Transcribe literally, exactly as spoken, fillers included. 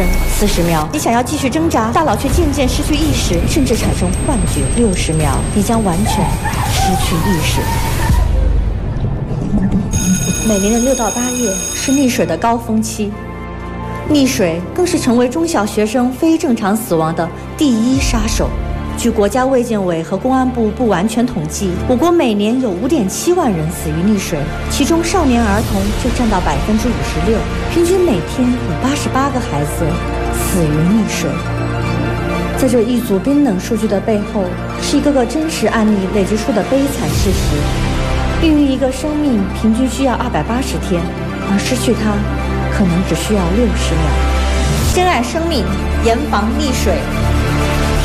生四十秒，你想要继续挣扎，大脑却渐渐失去意识，甚至产生幻觉六十秒，你将完全失去意识。每年的六到八月是溺水的高峰期，溺水更是成为中小学生非正常死亡的第一杀手。据国家卫健委和公安部不完全统计，我国每年有 五点七万人死于溺水，其中少年儿童就占到百分之五十六，平均每天有八十八个孩子死于溺水。在这一组冰冷数据的背后，是一个个真实案例累积出的悲惨事实。孕育一个生命平均需要二百八十天，而失去它可能只需要六十秒。珍爱生命，严防溺水。